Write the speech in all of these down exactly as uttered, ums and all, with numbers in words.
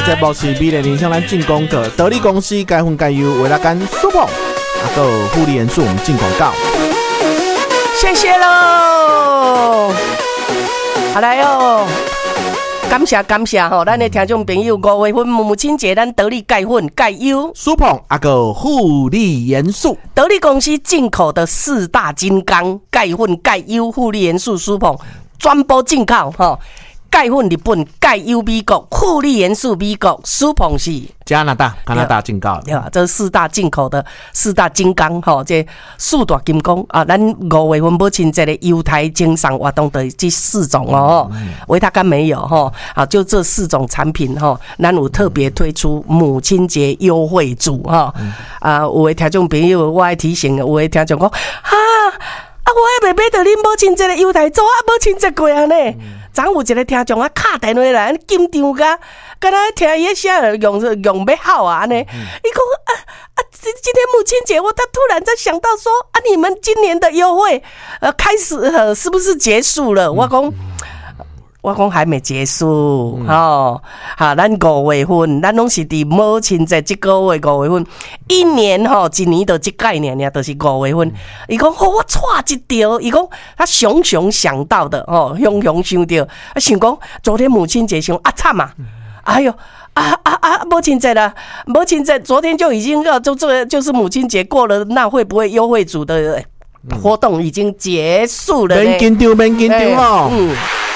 节目是美丽人生咱进广告，得力公司该分该优，为了干 Super， 啊个护理元素我们进广告， 谢谢喽，好来哦。感谢感谢吼，咱的听众朋友，五月份母亲节，咱得力钙粉钙优 Super 啊个护理元素， 得力公司进口的四大金刚钙粉钙优护理元素 Super 专播进口吼。钙粉日本，钙优美国，护理元素美国 ，Super 是加拿大，加拿大进口， 对吧？这四大进口的四大金刚，吼，这四大金刚啊，咱五月份母亲节的犹太经商活动的这四种哦，维他甘没有哈，啊，就这四种产品哈，咱有特别推出母亲节优惠组哈，啊，有的听众朋友我爱提醒，有的听众讲，哈。啊，我还未买到恁母亲节的犹太组啊，母亲节过啊呢。昨有一个听众啊，敲电话来，紧张甲，敢若听伊写用用要好啊安尼。伊讲啊啊，今今天母亲节，我他突然在想到说啊，你们今年的优惠呃开始呃是不是结束了？我讲。我讲还没结束，嗯、哦，哈，咱五月份，咱拢是伫母亲节这个月五月份，一年吼，一年的这概念呀，都是五月份。伊讲，哦，我错一条，伊讲他熊熊想到的，哦，熊熊想到，啊，想讲昨天母亲节想啊惨啊，哎呦。啊啊啊！母亲节了，母亲节昨天就已经要就这就是母亲节过了，那会不会优惠组的活动已经结束了呢？ 免紧张，免紧张哦。嗯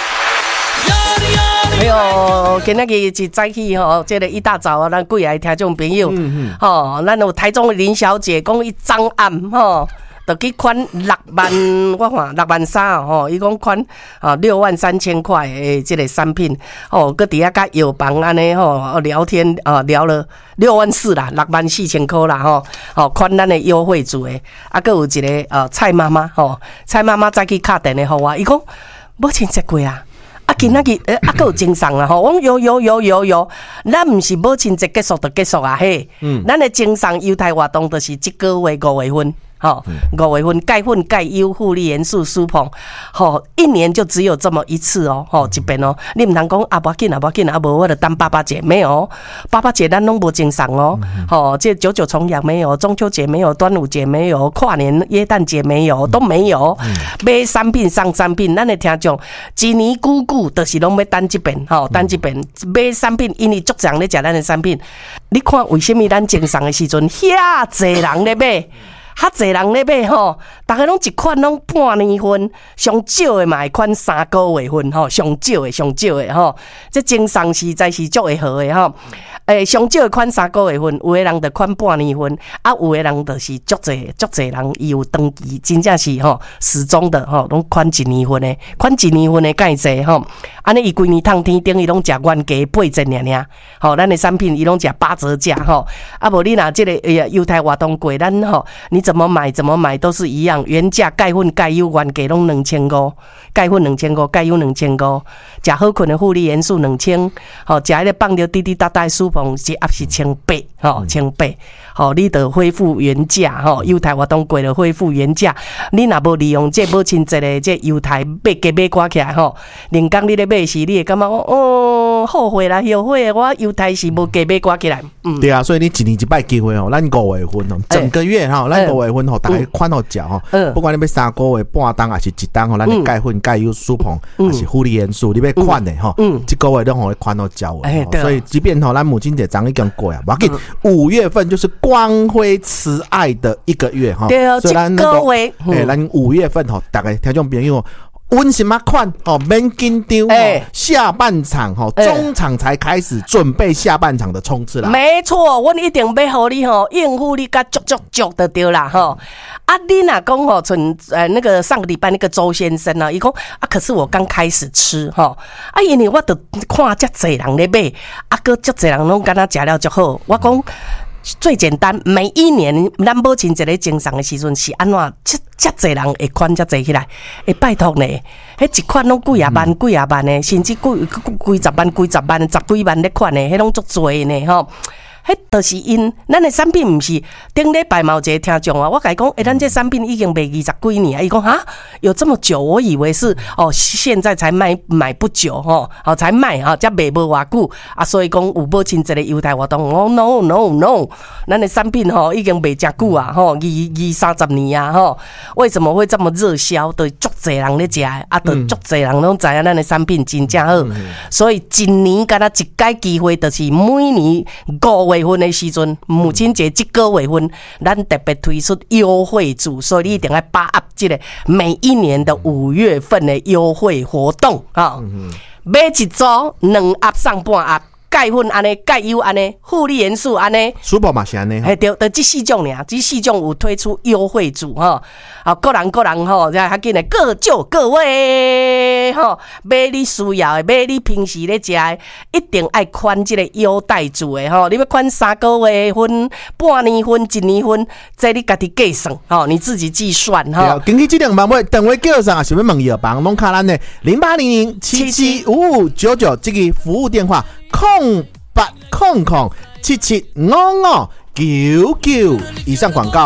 哎呦，今仔日一早起吼，这个一大早啊，咱几个听众朋友，吼、嗯嗯，咱有台中的林小姐讲，伊昨暗吼，就去款六万，我看六万三吼，伊讲款啊六万三千块诶，这个产品，吼，搁底下甲药房安尼吼聊天啊，聊了六万四啦，六万四千块啦吼，吼款咱的优惠组诶，啊，搁有一个呃蔡妈妈吼，蔡妈妈再去敲电话互我，伊讲母亲节过啊。啊，今仔日呃，啊，还有精神啦吼！我讲有有有有有，咱毋是母亲节结束就结束啊嘿！嗯，咱的精神犹太活动就是这个月五月份，吼，五月份钙粉钙优护理元素舒碰，吼，一年就只有这么一次哦，吼，一遍哦，你唔通讲啊，无紧啊，无紧啊，无我就当爸爸节没有，爸爸节咱拢无精神哦，吼，这九九重阳没有，中秋节没有，端午节没有，跨年耶诞节没有，都没有，买产品上产品，咱的听众一年久久都是拢要等一遍，吼，等一遍买产品，因为足多人咧食咱的产品，你看为什么咱精神的时阵遐济人咧买？较侪人咧买吼，大家拢一款拢半年份，上少的嘛会款三个月份吼，上少的上少的吼，这精神实在是足会好的吼。诶，上少的款三个月份，有的人就款半年份，啊，有的人就是足侪足侪人伊有登记，真正是吼始终的吼，拢款一年份的，款一年份的介济吼。安尼伊规年通天顶伊拢食原价八折尔尔，吼，咱的产品伊拢食八折价吼。啊，无你若即个诶犹太活动过，咱吼你怎么买怎么买都是一样，原价钙粉钙优原价拢两千五，钙粉两千五，钙优两千五，食好困的护理元素两千，吼，食迄个放着滴滴答答的舒碰是压是千八，吼，千八，吼，你得恢复原价，吼，犹太活动过了恢复原价，你若无利用这母亲节的这犹太买加买挂起来吼，连讲你咧买时，你会感觉哦后悔啦，后悔我犹太是无加买挂起来，嗯， 对啊，所以你一年一摆机会哦，咱五月份哦，整个月哈，咱五月份吼，大家款好食吼，不管你要三个月半当还是一当吼，咱的钙粉钙优舒碰还是护理元素，你要款的吼，这个月拢互你款好食的，所以即便吼咱母亲节昨已经过啊，无要紧，五月份就是光辉慈爱的一个月哈， 对哦，这个月， 诶，咱五月份吼，大家听众朋友。温什么款哦？免紧张哦。下半场哈，中场才开始准备下半场的冲刺啦。 没错，我一定要互你吼应付你甲足足足的对啦吼。啊，你若讲吼，从呃那个上个礼拜那个周先生啊，伊讲啊，可是我刚开始吃吼，啊，因为我都看遮济人咧买，啊，个遮济人拢敢若食了足好，我讲。最简单，每一年咱母亲节咧精神的时阵是安怎？遮遮济人会款遮济起来，会拜托呢？迄一款拢几啊万、几啊万的，甚至几几十万、几十万、十几万咧款的，迄拢足多呢吼。 迄就是因咱的产品，毋是顶礼拜嘛有一个听众啊，我甲伊讲，诶、欸，咱这产品已经卖二十几年啊，伊讲哈，有这么久，我以为是哦，现在才卖买不久吼，哦才卖哈，才卖无偌久啊，所以讲有无亲一个优待活动？哦 no no no， 咱的产品吼已经卖真久啊，吼二二三十年啊，吼为什么会这么热销？对，足侪人咧食，啊，对足侪人拢知影咱的产品真正好，嗯、所以今年敢若一届机会，就是每年五月份的时阵，母亲节即个月份，咱特别推出优惠组，所以你一定要把握这个每一年的五月份的优惠活动啊！嗯、买一组两盒送半盒。钙粉安尼，钙优安尼，负利元素安尼， 舒宝嘛是安尼， 嘿对，就这四种尔，这四种有推出优惠组哈，啊，个人个人吼，再较紧的各就各位吼，买你需要的，买你平时咧食的，一定爱款这个优待组的吼，你要款三个月份、半年份、一年份，这你家己计算吼，你自己计算哈。 根据这两万位电话叫上啊，是要问药房，拢卡咱的零八零零七七五五九九这个服务电话。空八空空七七五五九九以上广告。